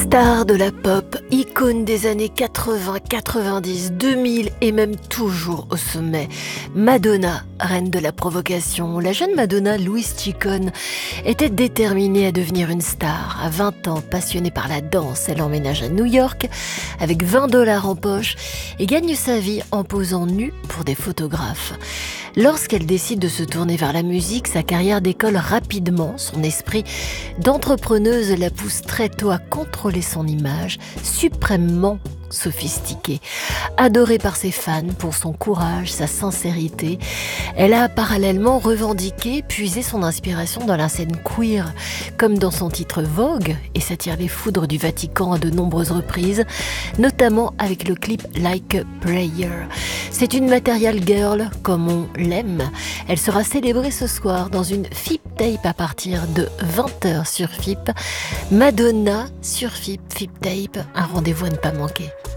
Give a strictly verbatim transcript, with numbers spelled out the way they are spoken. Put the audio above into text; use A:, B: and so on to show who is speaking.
A: Star de la pop, icône des années quatre-vingts, quatre-vingt-dix, deux mille et même toujours au sommet, Madonna, reine de la provocation. La jeune Madonna, Louise Ciccone, était déterminée à devenir une star. À vingt ans, passionnée par la danse, elle emménage à New York avec vingt dollars en poche et gagne sa vie en posant nue pour des photographes. Lorsqu'elle décide de se tourner vers la musique, sa carrière décolle rapidement. Son esprit d'entrepreneuse la pousse très tôt à contrôler son image, suprêmement sophistiquée. Adorée par ses fans pour son courage, sa sincérité, elle a parallèlement revendiqué, puisé son inspiration dans la scène queer, comme dans son titre Vogue, et s'attire les foudres du Vatican à de nombreuses reprises, notamment avec le clip Like a Prayer. C'est une material girl comme on l'aime. Elle sera célébrée ce soir dans une F I P Tape à partir de vingt heures sur F I P. Madonna sur F I P, F I P Tape, un rendez-vous à ne pas manquer.